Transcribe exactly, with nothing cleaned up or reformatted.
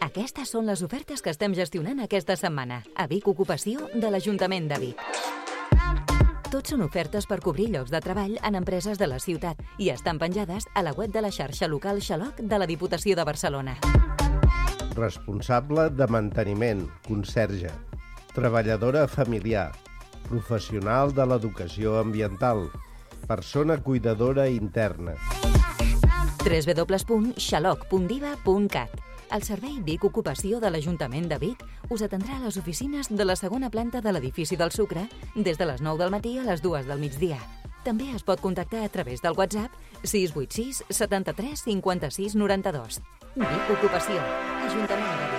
Aquestes són les ofertes que estem gestionant aquesta setmana a Vic Ocupació de l'Ajuntament de Vic. Tots són ofertes per cobrir llocs de treball en empreses de la ciutat i estan penjades a la web de la xarxa local Xaloc de la Diputació de Barcelona. Responsable de manteniment, conserge, treballadora familiar, professional de l'educació ambiental, persona cuidadora interna. w w w punt xaloc punt diva punt cat. El servei Vic Ocupació de l'Ajuntament de Vic us atendrà a les oficines de la segona planta de l'edifici del Sucre des de les nou del matí a les dues del migdia. També es pot contactar a través del WhatsApp sis vuit sis setanta-tres cinquanta-sis noranta-dos. Vic Ocupació, Ajuntament de Vic.